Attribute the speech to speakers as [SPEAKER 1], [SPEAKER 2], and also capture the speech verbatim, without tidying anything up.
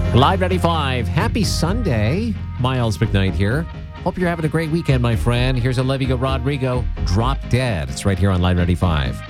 [SPEAKER 1] Live ninety-five. Happy Sunday. Miles McKnight here. Hope you're having a great weekend, my friend. Here's Olivia Rodrigo, Drop Dead. It's right here on Live ninety-five.